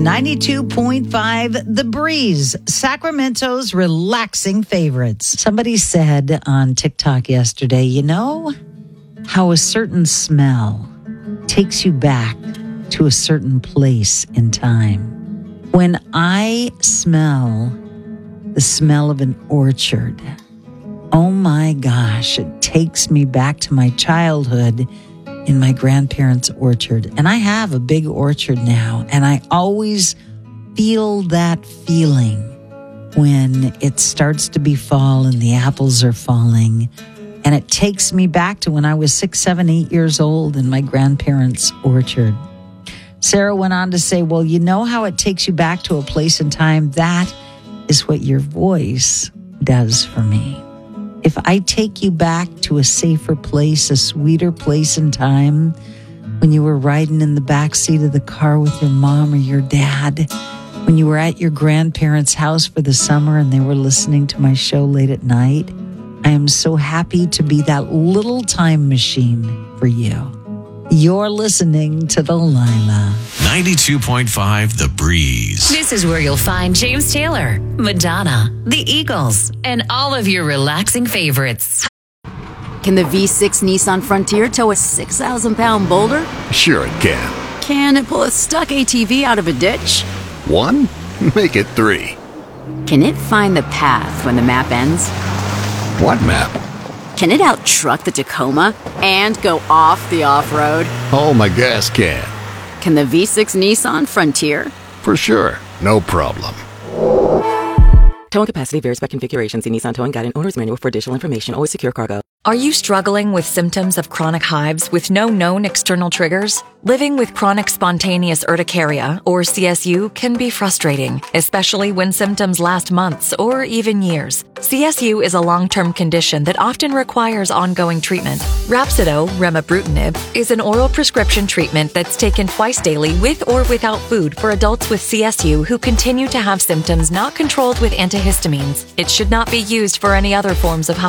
92.5 The Breeze, Sacramento's relaxing favorites. Somebody said on TikTok yesterday, you know how a certain smell takes you back to a certain place in time. When I smell the smell of an orchard, oh my gosh, it takes me back to my childhood in my grandparents' orchard. And I have a big orchard now, and I always feel that feeling when it starts to be fall and the apples are falling. And it takes me back to when I was 6, 7, 8 years old in my grandparents' orchard. Sarah went on to say, well, you know how it takes you back to a place in time? That is what your voice does for me. If I take you back to a safer place, a sweeter place in time, when you were riding in the back seat of the car with your mom or your dad, when you were at your grandparents' house for the summer and they were listening to my show late at night, I am so happy to be that little time machine for you. You're listening to Delilah. 92.5 The Breeze. This is where you'll find James Taylor, Madonna, The Eagles, and all of your relaxing favorites. Can the V6 Nissan Frontier tow a 6,000-pound boulder? Sure it can. Can it pull a stuck ATV out of a ditch? 1? Make it 3. Can it find the path when the map ends? What map? Can it out-truck the Tacoma and go off the off-road? Oh, my gas can. Can the V6 Nissan Frontier? For sure. No problem. Towing capacity varies by configuration. See Nissan Towing Guide and Owner's Manual for additional information. Always secure cargo. Are you struggling with symptoms of chronic hives with no known external triggers? Living with chronic spontaneous urticaria, or CSU, can be frustrating, especially when symptoms last months or even years. CSU is a long-term condition that often requires ongoing treatment. Rhapsido, remibrutinib, is an oral prescription treatment that's taken twice daily with or without food for adults with CSU who continue to have symptoms not controlled with antihistamines. It should not be used for any other forms of